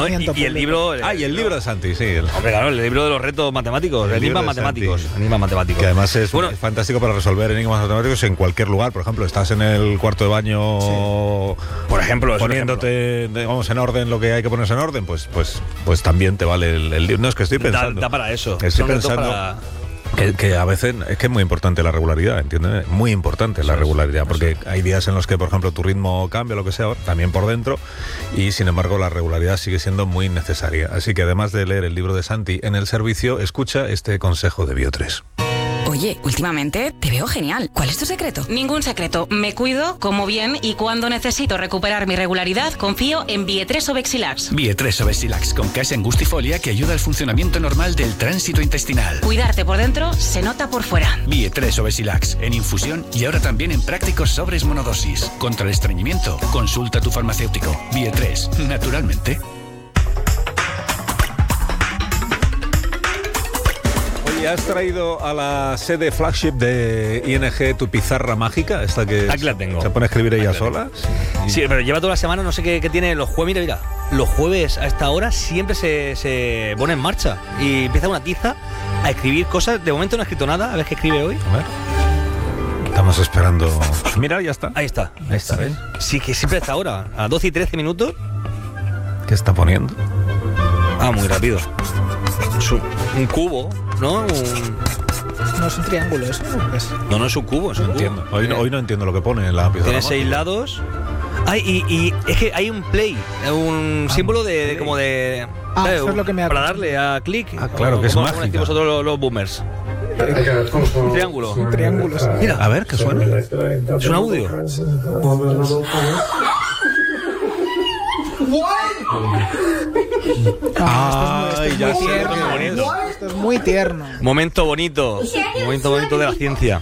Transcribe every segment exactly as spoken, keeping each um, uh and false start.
No, y, y el libro... Ah, y el libro de Santi, sí. El... Hombre, claro, el libro de los retos matemáticos, el enigmas matemáticos. Enigmas matemáticos. Que además es, bueno, es fantástico para resolver enigmas matemáticos en cualquier lugar. Por ejemplo, estás en el cuarto de baño, sí. por ejemplo, poniéndote, ejemplo. vamos, en orden lo que hay que ponerse en orden, pues, pues, pues también te vale el, el libro. No, es que estoy pensando. Da, da para eso. Estoy Son pensando. Para... Que, que a veces es que es muy importante la regularidad, ¿entiendes? Muy importante la regularidad, porque hay días en los que, por ejemplo, tu ritmo cambia, lo que sea, también por dentro, y sin embargo la regularidad sigue siendo muy necesaria. Así que además de leer el libro de Santi en el servicio, escucha este consejo de Biotres. Oye, últimamente te veo genial. ¿Cuál es tu secreto? Ningún secreto. Me cuido, como bien y cuando necesito recuperar mi regularidad, confío en Bietres o Bexilax. Bietres o Bexilax con Casa Angustifolia que ayuda al funcionamiento normal del tránsito intestinal. Cuidarte por dentro se nota por fuera. Bietres o Bexilax en infusión y ahora también en prácticos sobres monodosis. Contra el estreñimiento, consulta a tu farmacéutico. Bietres, naturalmente. ¿Has traído a la sede flagship de I N G tu pizarra mágica? Esta que Aquí la tengo. se pone a escribir ella sola. Sí. sí, pero lleva toda la semana, no sé qué, qué tiene los jueves. Mira, mira, los jueves a esta hora siempre se, se pone en marcha y empieza una tiza a escribir cosas. De momento no ha escrito nada, a ver qué escribe hoy. A ver. Estamos esperando. Mira, ya está. Ahí está, ahí está, ¿ves? Sí, que siempre a esta hora, a doce y trece minutos. ¿Qué está poniendo? Ah, muy rápido. Un, un cubo, ¿no? Un... No es un triángulo, eso no es. No, no es un cubo, es un no cubo. Entiendo. Hoy, no, hoy no entiendo lo que pone en la pizarra. Tiene seis lados. Ay, y, y es que hay un play, un ah, símbolo de, de como de. Ah, ¿sabes? eso es lo que me ha... Para darle a clic. Ah, claro, que es mágico. Como decimos nosotros los, los boomers. Un triángulo. Un triángulo, sí. Mira, a ver, ¿qué suena? Es un audio. Ah, esto es, esto es muy tierno. Esto es muy tierno. Momento bonito. Momento bonito de la ciencia.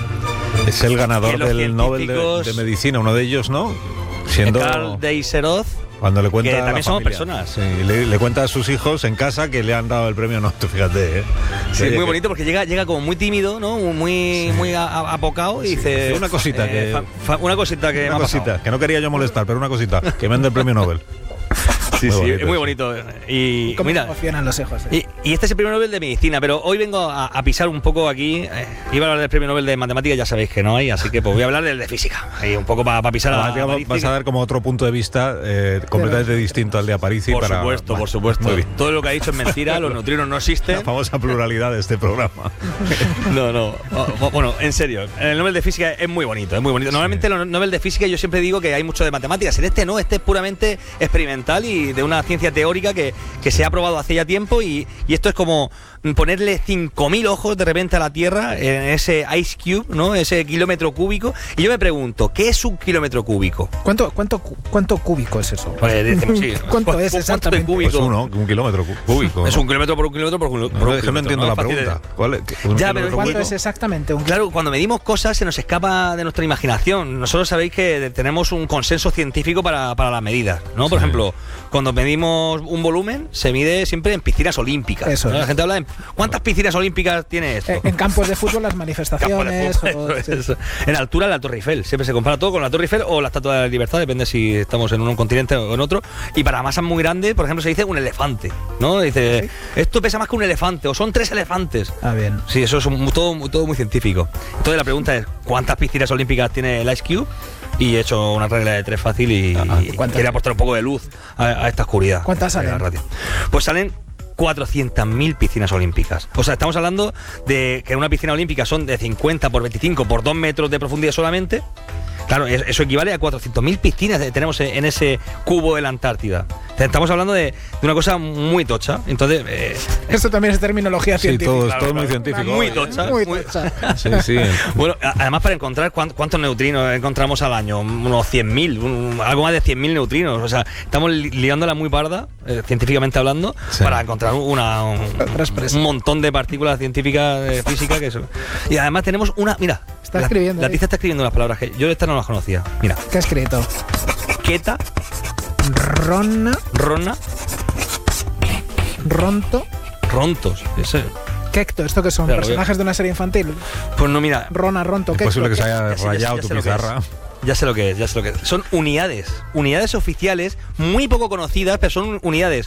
Es el ganador del Nobel de, de Medicina, uno de ellos, ¿no? Siendo Karl Deiseroth. Cuando le cuenta que a también la somos familia. personas. Sí, le, le cuenta a sus hijos en casa que le han dado el premio. No, tú fíjate, ¿eh? Sí, Oye, muy que... bonito porque llega, llega como muy tímido, ¿no? Muy, sí. muy apocado y sí. dice. Una cosita eh, que. Fa, fa, una cosita que. Una me cosita, ha que no quería yo molestar, pero una cosita. Que me den el premio Nobel. Sí, muy sí, bonito, es muy eso. bonito. Y ¿Cómo mira, emocionan los hijos? Eh? Y, y este es el premio Nobel de Medicina, pero hoy vengo a, a pisar un poco aquí. Eh, iba a hablar del premio Nobel de Matemáticas, ya sabéis que no hay, así que pues voy a hablar del de Física. Ahí un poco para pa pisar ah, a, a Vas Parisi, a dar como otro punto de vista eh, completamente pero, distinto al de Aparici. Por para, supuesto, vale, por supuesto. Todo lo que ha dicho es mentira, los neutrinos no existen. La famosa pluralidad de este programa. No, no. O, bueno, en serio, el Nobel de Física es muy bonito, es muy bonito. Normalmente sí. Los Nobel de Física yo siempre digo que hay mucho de matemáticas. En este no, este es puramente experimental y de una ciencia teórica que, que se ha probado hace ya tiempo y, y esto es como ponerle cinco mil ojos de repente a la Tierra en ese ice cube, ¿no? Ese kilómetro cúbico. Y yo me pregunto, ¿qué es un kilómetro cúbico? ¿Cuánto, cuánto, cuánto cúbico es eso? Pues, decimos, sí. ¿Cuánto es exactamente? Pues uno, un kilómetro cúbico. ¿no? Es un kilómetro por un kilómetro por un, por no, un es que no entiendo no, la pregunta. ¿Cuál es? Ya, pero ¿cuánto cúbico? Es exactamente un Claro, cuando medimos cosas se nos escapa de nuestra imaginación. Nosotros sabéis que tenemos un consenso científico para, para las medidas, ¿no? Por sí. ejemplo, cuando medimos un volumen se mide siempre en piscinas olímpicas. Eso ¿no? es. La gente habla de ¿cuántas piscinas olímpicas tiene esto? En, en campos de fútbol las manifestaciones. Fútbol, o, eso, eso. En altura la Torre Eiffel. Siempre se compara todo con la Torre Eiffel o la Estatua de la Libertad, depende si estamos en un continente o en otro. Y para masas muy grandes, por ejemplo, se dice un elefante, ¿no? Dice, ¿sí? Esto pesa más que un elefante o son tres elefantes. Ah, bien. Sí, eso es un, todo, todo muy científico. Entonces la pregunta es, ¿cuántas piscinas olímpicas tiene el Ice Cube? Y he hecho una regla de tres fácil y, y quería aportar un poco de luz a, a esta oscuridad. ¿Cuántas salen? Pues salen cuatrocientas mil piscinas olímpicas. O sea, estamos hablando de que una piscina olímpica son de cincuenta por veinticinco por dos metros de profundidad solamente. Claro, eso equivale a cuatrocientas mil piscinas que tenemos en ese cubo de la Antártida. Estamos hablando de, de una cosa muy tocha. Entonces, eh, esto también es terminología sí, científica. Todo, claro, todo claro. muy científico. Muy tocha. Muy muy tocha. Sí, sí. Bueno, además para encontrar cuántos neutrinos encontramos al año, unos cien mil, un, algo más de cien mil neutrinos. O sea, estamos liándola muy parda, eh, científicamente hablando, sí. para encontrar una, un, un montón de partículas científicas de física que eso. Y además tenemos una, mira, está la, escribiendo. La tiza está escribiendo unas palabras que yo esta no las conocía. Mira. ¿Qué ha escrito? Queta. Ronna. Ronna. Ronto. Rontos. Ese. Kekto, ¿esto que son? Claro, ¿personajes de una serie infantil? Pues no, mira. Rona, Ronto, Kekto. Es posible que se haya ya, rayado ya, ya tu pizarra. Ya sé lo que es, ya sé lo que es. Son unidades, unidades oficiales muy poco conocidas, pero son unidades